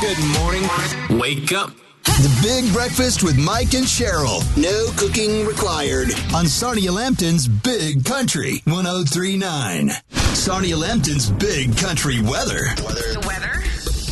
Good morning. Wake up. The Big Breakfast with Mike and Cheryl. No cooking required. On Sarnia Lambton's Big Country 103.9. Sarnia Lambton's Big Country weather. The weather?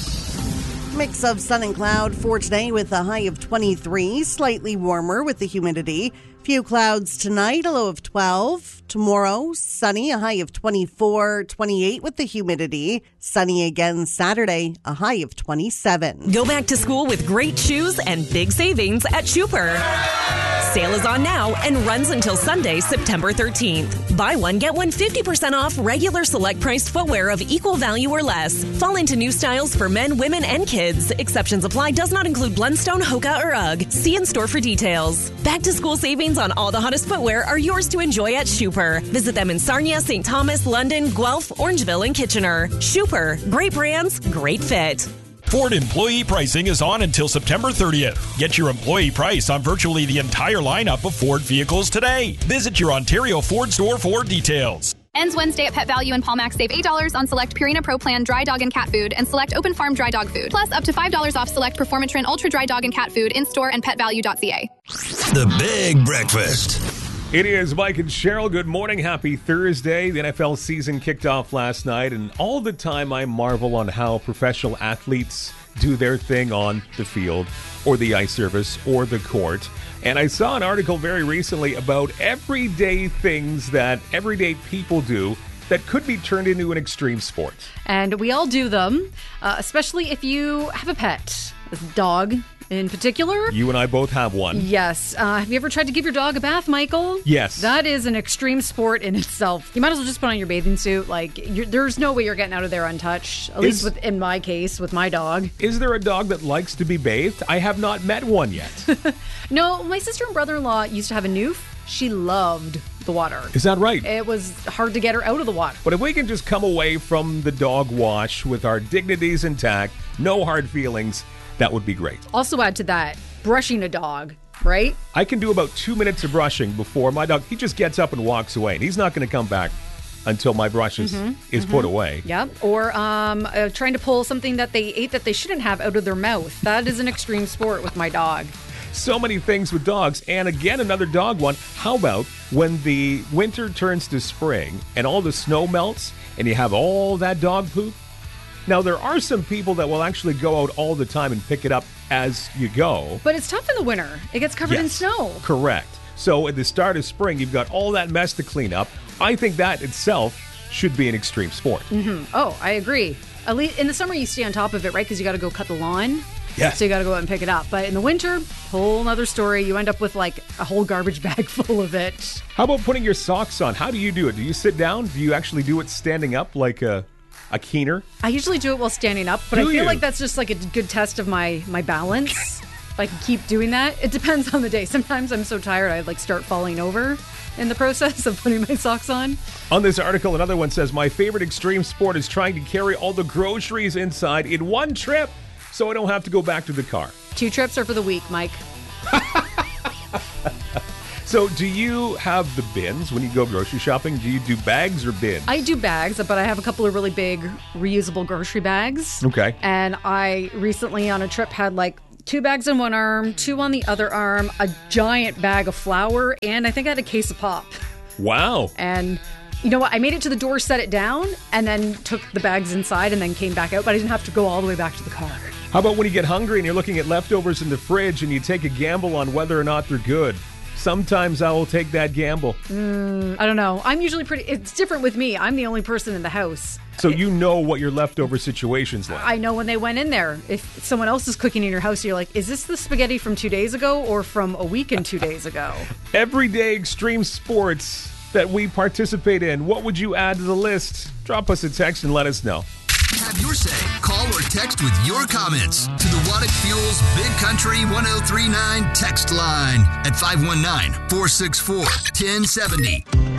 Mix of sun and cloud for today with a high of 23. Slightly warmer with the humidity. Few clouds tonight, a low of 12. Tomorrow, sunny, a high of 24, 28 with the humidity. Sunny again Saturday, a high of 27. Go back to school with great shoes and big savings at Schuper. Sale is on now and runs until Sunday, September 13th. Buy one, get one 50% off regular select priced footwear of equal value or less. Fall into new styles for men, women, and kids. Exceptions apply. Does not include Blundstone, Hoka, or UGG. See in store for details. Back to school savings on all the hottest footwear are yours to enjoy at Schuper. Visit them in Sarnia, St. Thomas, London, Guelph, Orangeville, and Kitchener. Schuper. Great brands, great fit. Ford employee pricing is on until September 30th. Get your employee price on virtually the entire lineup of Ford vehicles today. Visit your Ontario Ford store for details. Ends Wednesday at Pet Value and Palmax. Save $8 on select Purina Pro Plan dry dog and cat food and select Open Farm dry dog food. Plus up to $5 off select Performatrin Ultra dry dog and cat food in store and petvalue.ca. The Big Breakfast. It is Mike and Cheryl. Good morning. Happy Thursday. The NFL season kicked off last night, and all the time I marvel on how professional athletes do their thing on the field or the ice surface or the court. And I saw an article very recently about everyday things that everyday people do that could be turned into an extreme sport. And we all do them, especially if you have a pet, a dog in particular. You and I both have one. Yes. Have you ever tried to give your dog a bath, Michael? Yes. That is an extreme sport in itself. You might as well just put on your bathing suit. There's no way you're getting out of there untouched. At least in my case, with my dog. Is there a dog that likes to be bathed? I have not met one yet. No, my sister and brother-in-law used to have a Newf. She loved the water. Is that right? It was hard to get her out of the water. But if we can just come away from the dog wash with our dignities intact, no hard feelings, that would be great. Also add to that, brushing a dog, right? I can do about 2 minutes of brushing before my dog, he just gets up and walks away. And he's not going to come back until my brush is put away. Yep. Or trying to pull something that they ate that they shouldn't have out of their mouth. That is an extreme sport with my dog. So many things with dogs. And again, another dog one. How about when the winter turns to spring and all the snow melts and you have all that dog poop? Now, there are some people that will actually go out all the time and pick it up as you go. But it's tough in the winter. It gets covered in snow. Correct. So at the start of spring, you've got all that mess to clean up. I think that itself should be an extreme sport. Mm-hmm. Oh, I agree. At least in the summer, you stay on top of it, right? Because you got to go cut the lawn. Yeah. So you got to go out and pick it up. But in the winter, whole other story. You end up with like a whole garbage bag full of it. How about putting your socks on? How do you do it? Do you sit down? Do you actually do it standing up like a keener? I usually do it while standing up, but I feel like that's just like a good test of my balance. If I can keep doing that. It depends on the day. Sometimes I'm so tired I start falling over in the process of putting my socks on. On this article, another one says, my favorite extreme sport is trying to carry all the groceries inside in one trip so I don't have to go back to the car. 2 trips are for the week, Mike. So do you have the bins when you go grocery shopping? Do you do bags or bins? I do bags, but I have a couple of really big reusable grocery bags. Okay. And I recently on a trip had 2 bags in one arm, 2 on the other arm, a giant bag of flour, and I think I had a case of pop. Wow. And you know what? I made it to the door, set it down, and then took the bags inside and then came back out, but I didn't have to go all the way back to the car. How about when you get hungry and you're looking at leftovers in the fridge and you take a gamble on whether or not they're good? Sometimes I will take that gamble. I don't know. I'm usually it's different with me. I'm the only person in the house. So you know what your leftover situation's like. I know when they went in there. If someone else is cooking in your house, you're like, is this the spaghetti from 2 days ago or from a week and 2 days ago? Everyday extreme sports that we participate in. What would you add to the list? Drop us a text and let us know. Have your say. Call or text with your comments to the Waddick Fuels Big Country 103.9 text line at 519-464-1070.